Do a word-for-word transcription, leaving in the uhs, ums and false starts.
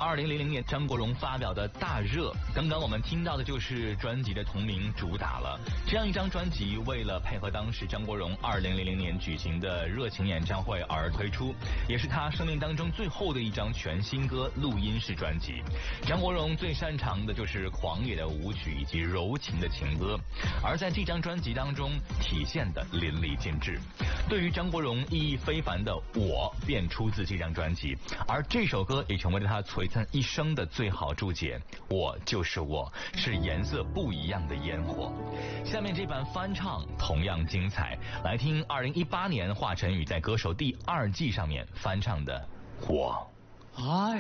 二零零零年张国荣发表的大热，刚刚我们听到的就是专辑的同名主打了。这样一张专辑为了配合当时张国荣二零零零年举行的热情演唱会而推出，也是他生命当中最后的一张全新歌录音室专辑。张国荣最擅长的就是狂野的舞曲以及柔情的情歌，而在这张专辑当中体现的淋漓尽致。对于张国荣意义非凡的我便出自这张专辑，而这首歌也成为了他璀璨一生的最好注解。我就是我，是颜色不一样的烟火。下面这版翻唱同样精彩，来听二零一八年华晨宇在歌手第二季上面翻唱的我。 爱